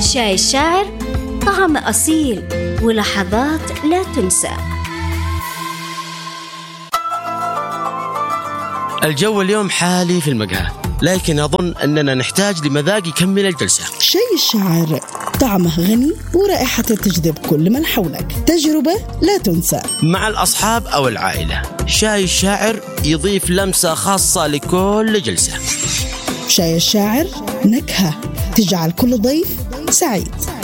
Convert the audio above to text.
شاي الشاعر، طعم أصيل ولحظات لا تنسى. الجو اليوم حالي في المقهى، لكن أظن أننا نحتاج لمذاق يكمل الجلسة. شاي الشاعر، طعمه غني ورائحته تجذب كل من حولك، تجربة لا تنسى. مع الأصحاب أو العائلة، شاي الشاعر يضيف لمسة خاصة لكل جلسة. شاي الشاعر، نكهة تجعل كل ضيف سعيد.